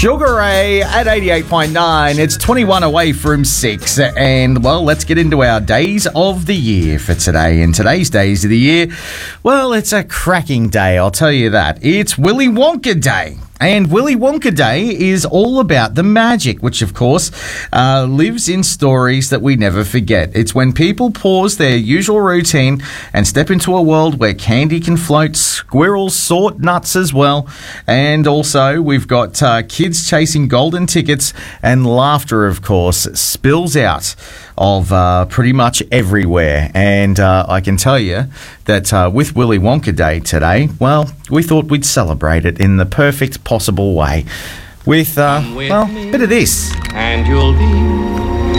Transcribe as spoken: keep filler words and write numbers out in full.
Sugar Ray at eighty-eight point nine. It's twenty-one away from six. And, well, let's get into our days of the year for today. And today's days of the year, well, it's a cracking day, I'll tell you that. It's Willy Wonka Day. And Willy Wonka Day is all about the magic, which, of course, uh, lives in stories that we never forget. It's when people pause their usual routine and step into a world where candy can float, squirrels sort nuts as well, and also we've got uh, kids chasing golden tickets, and laughter, of course, spills out of uh, pretty much everywhere. And uh, I can tell you that uh, with Willy Wonka Day today, well, we thought we'd celebrate it in the perfect possible way with, uh, well, a bit of this. And you'll be